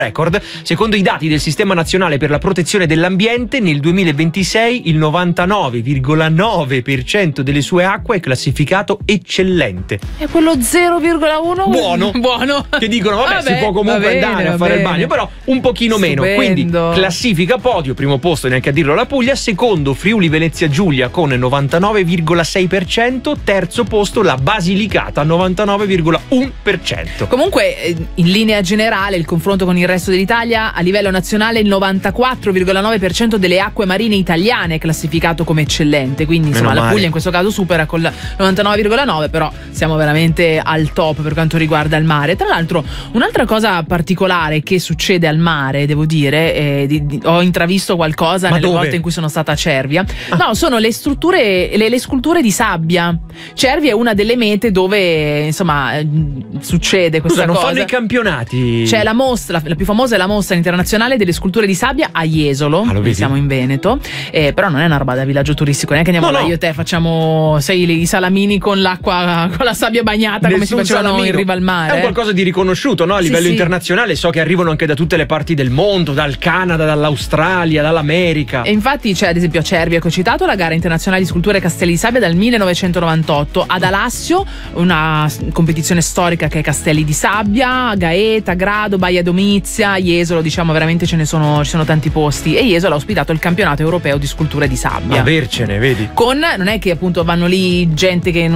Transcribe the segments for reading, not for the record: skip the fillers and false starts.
record. Secondo i dati del Sistema Nazionale per la Protezione dell'Ambiente, nel 2026 il 99,9% delle sue acque è classificato eccellente. E quello 0,1 buono. Che dicono vabbè, si può comunque andare a fare il bagno, però un pochino meno. Quindi classifica podio, primo posto neanche a dirlo la Puglia, secondo Friuli Venezia Giulia con 99,6%, terzo posto la Basilicata 99,1%. Comunque in linea generale il confronto con il resto dell'Italia, a livello nazionale il 94,9% delle acque marine italiane è classificato come eccellente, quindi insomma la Puglia in questo caso supera col 99,9%, però siamo veramente al top per quanto riguarda il mare. Tra l'altro un'altra cosa particolare che succede al mare, devo dire, ho intravisto qualcosa nelle volte in cui sono stata a Cervia. No, sono le strutture, le sculture di sabbia. Cervia è una delle mete dove insomma succede questa cosa. Non fanno i campionati? C'è la mostra, la più famosa è la mostra internazionale delle sculture di sabbia a Jesolo, siamo in Veneto, però non è una roba da villaggio turistico, neanche andiamo là io e te facciamo i salamini con l'acqua, con la sabbia bagnata come si facevano in riva al mare. È un qualcosa di riconosciuto, no? A livello internazionale, so che arrivano anche da tutte le parti del mondo, dal Canada, dall'Australia, dall'America. E infatti c'è ad esempio a Cervia, che ho citato, la gara internazionale di sculture e castelli di sabbia dal 1998, ad Alassio una competizione storica che è castelli di sabbia, Gaeta, Grado, Baia Domizia, Jesolo, diciamo veramente ci sono tanti posti, e Jesolo ha ospitato il campionato europeo di sculture di sabbia. Avercene, vedi? Non è che appunto vanno lì gente che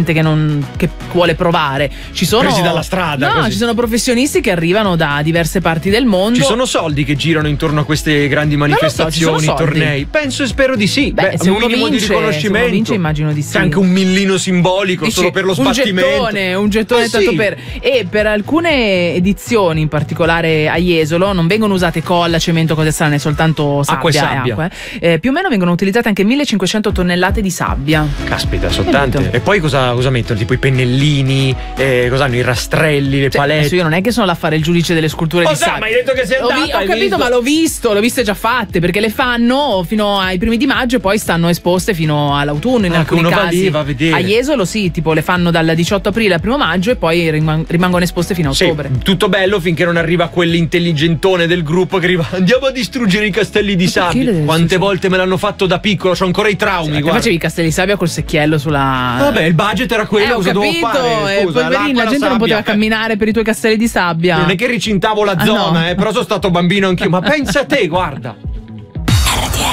vuole provare, ci sono presi dalla strada. No, ci sono professionisti che arrivano da diverse parti del mondo. Ci sono soldi che girano intorno a queste grandi manifestazioni, tornei? Penso e spero di sì. Se uno vince, di riconoscimento. Se uno vince, immagino di sì. C'è anche un millino simbolico solo per lo sbattimento. Un gettone tanto per. E per alcune edizioni, in particolare a Jesolo, non vengono usate colla, cemento, cose strane, soltanto sabbia e acqua. Più o meno vengono utilizzate anche 1500 tonnellate di sabbia. Caspita, sono tante. E poi cosa mettono? Tipo i pennellini, cosa hanno? I rastrelli, le palette. Adesso io non è che sono là a fare il giudice delle sculture di sabbia. Ma hai detto che sei andata. Ho capito, ma l'ho viste già fatte, perché le fanno fino ai primi di maggio e poi stanno esposte fino all'autunno in alcuni casi. Va a vedere. A Jesolo tipo le fanno dal 18 aprile al 1 maggio e poi rimangono esposte fino a ottobre. Tutto bello finché non arriva quell'intelligentone del gruppo che arriva: andiamo a distruggere i castelli di sabbia. Quante volte me l'hanno fatto da piccolo, c'ho ancora i traumi. Facevi i castelli di sabbia col secchiello sulla. Vabbè, il budget era quello, cosa dovevo fare? Scusa, la gente non poteva camminare per i tuoi castelli di sabbia. Non è che ricintavo la zona, però sono stato bambino anch'io. Ma pensa a te, guarda.